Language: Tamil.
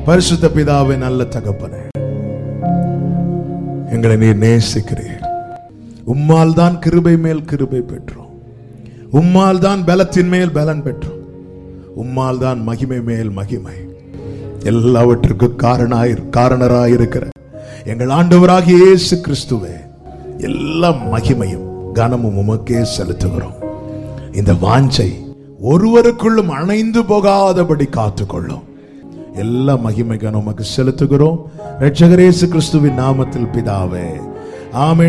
பரிசுத்த பிதாவே, நல்ல தகப்பனே, எங்களை நீர் நேசிக்கிறீர். உம்மால் தான் கிருபை மேல் கிருபை பெற்றோம். உம்மால் தான் பலத்தின் மேல் பலன் பெற்றோம். உம்மால் தான் மகிமை மேல் மகிமை. எல்லாவற்றுக்கும் காரணராயிருக்கிற எங்கள் ஆண்டவராகிய இயேசு கிறிஸ்துவே, எல்லா மகிமையும் கனமும் உமக்கே செலுத்துகிறோம். இந்த வாஞ்சை ஒருவருக்குள்ளும் அணைந்து போகாதபடி காத்துக்கொள்ளும். எல்லா மகிமை கனம் உமக்கு செலுத்துகிறோம். இரட்சகர் இயேசு கிறிஸ்துவின் நாமத்தில் பிதாவே, ஆமென்.